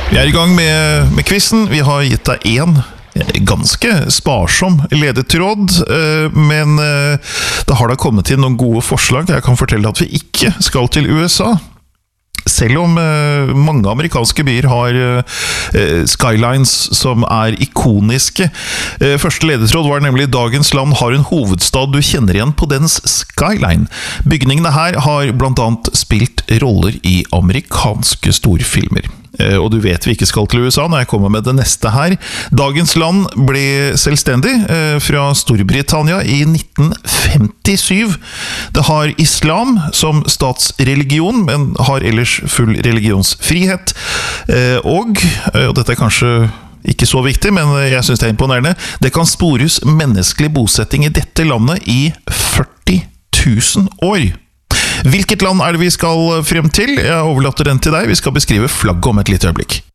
Vi er i gang med quizen. Vi har gitt deg en ganske sparsom ledetråd, men det har da kommet inn noen gode forslag. Jeg kan fortelle at vi ikke skal til USA. Selv om mange amerikanske byer har skylines som er ikoniske. Første ledetråd var nemlig: dagens land har en hovedstad du kjenner igjen på dens skyline. Bygningene her har blant annet spilt roller i amerikanske storfilmer. Og du vet vi ikke skal til USA når jeg kommer med det neste her. Dagens land ble selvstendig fra Storbritannia i 1957. Det har islam som statsreligion, men har ellers full religionsfrihet. Og dette er kanskje ikke så viktig, men jeg synes det er imponerende, det kan spores menneskelig bosetting i dette landet i 40 000 år. Hvilket land er det vi skal frem til? Jeg overlater den til deg. Vi skal beskrive flagget om et lite øyeblikk.